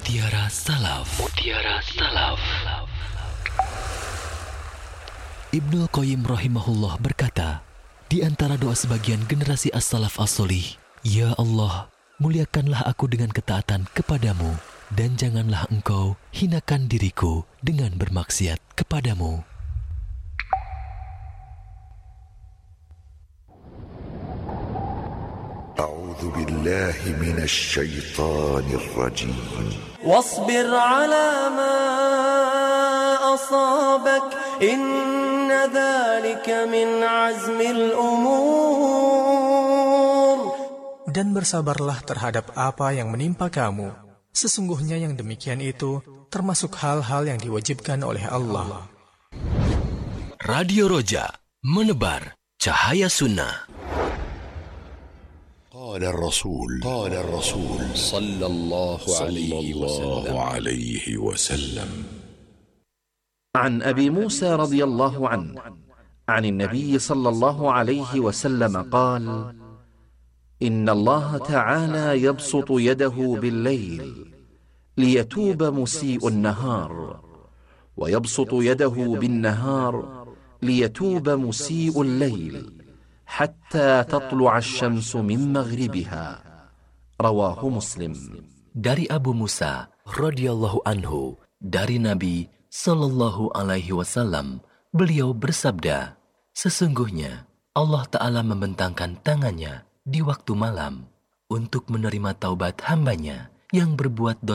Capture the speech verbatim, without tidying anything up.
Mutiara Salaf. Mutiara Salaf. Ibnul Qayyim rahimahullah berkata, di antara doa sebagian generasi as-salaf as-solih, Ya Allah, muliakanlah aku dengan ketaatan kepadamu, dan janganlah engkau hinakan diriku dengan bermaksiat kepadamu. أعوذ بالله من الشيطان الرجيم واصبر على ما أصابك إن ذلك من عزم الأمور. Dan bersabarlah terhadap apa yang menimpa kamu. Sesungguhnya yang demikian itu termasuk hal-hal yang diwajibkan oleh Allah. Radio Roja, menebar cahaya sunnah. قال الرسول قال الرسول صلى الله عليه وسلم عن أبي موسى رضي الله عنه عن النبي صلى الله عليه وسلم قال إن الله تعالى يبسط يده بالليل ليتوب مسيء النهار ويبسط يده بالنهار ليتوب مسيء الليل حتى تطلع الشمس من مغربها. رواه مسلم. Dari Abu Musa radhiyallahu anhu, dari Nabi sallallahu alaihi wasallam, beliau bersabda, sesungguhnya Allah Ta'ala membentangkan tangannya di waktu malam untuk menerima taubat hambanya yang berbuat dosa